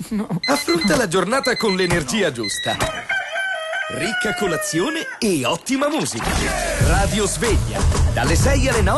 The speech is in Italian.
Affronta la giornata con l'energia giusta. Ricca colazione e ottima musica. Radio Sveglia, dalle 6 alle 9.